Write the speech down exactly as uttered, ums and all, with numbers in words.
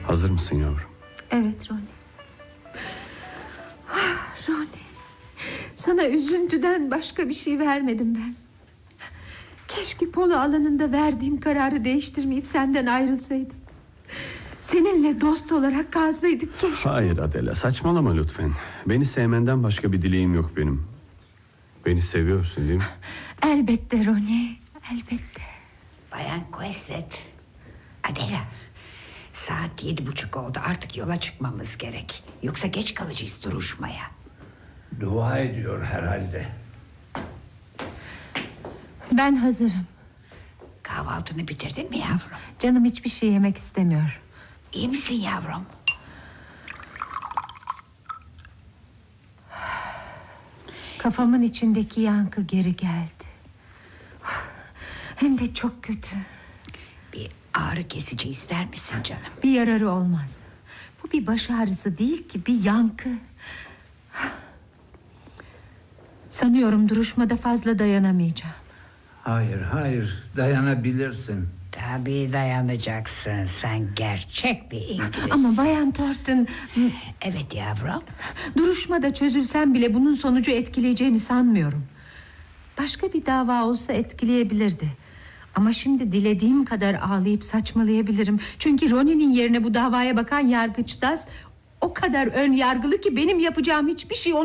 Hazır mısın yavrum? Evet Ronnie. Ah, Ronnie, sana üzüntüden başka bir şey vermedim ben. Keşke polo alanında verdiğim kararı değiştirmeyip senden ayrılsaydım. Seninle dost olarak kalsaydık keşke. Hayır Adela, saçmalama lütfen. Beni sevmenden başka bir dileğim yok benim. Beni seviyorsun değil mi? Elbette Ronnie, elbette. Bayan Quislet. Adela, saat yedi buçuk oldu, artık yola çıkmamız gerek. Yoksa geç kalacağız duruşmaya. Dua ediyor herhalde. Ben hazırım. Kahvaltını bitirdin mi yavrum? Canım hiçbir şey yemek istemiyor. İyi misin yavrum? Kafamın içindeki yankı geri geldi. Hem de çok kötü. Bir ağrı kesici ister misin canım? Bir yararı olmaz. Bu bir baş ağrısı değil ki, bir yankı. Sanıyorum duruşmada fazla dayanamayacağım. Hayır hayır, dayanabilirsin. Tabii dayanacaksın, sen gerçek bir İngilizsin. Ama Bayan Thornton... Evet yavrum. Duruşmada çözülsem bile bunun sonucu etkileyeceğini sanmıyorum. Başka bir dava olsa etkileyebilirdi. Ama şimdi dilediğim kadar ağlayıp saçmalayabilirim. Çünkü Ronnie'nin yerine bu davaya bakan yargıç Das o kadar ön yargılı ki benim yapacağım hiçbir şey